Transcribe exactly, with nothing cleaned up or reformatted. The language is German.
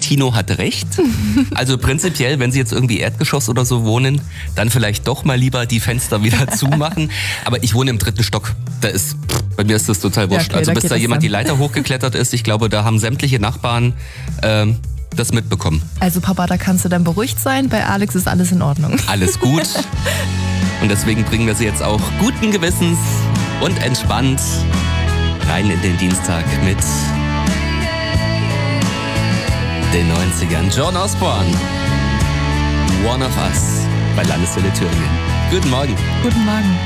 Tino hat recht. Also prinzipiell, wenn Sie jetzt irgendwie Erdgeschoss oder so wohnen, dann vielleicht doch mal lieber die Fenster wieder zumachen. Aber ich wohne im dritten Stock. Da ist, bei mir ist das total wurscht. Ja, okay, also da bis geht da das jemand dann. die Leiter hochgeklettert ist, ich glaube, da haben sämtliche Nachbarn ähm, das mitbekommen. Also Papa, da kannst du dann beruhigt sein. Bei Alex ist alles in Ordnung. Alles gut. Und deswegen bringen wir Sie jetzt auch guten Gewissens und entspannt rein in den Dienstag mit den neunzigern. John Osborne, One of Us bei Landeswelle Thüringen. Guten Morgen. Guten Morgen.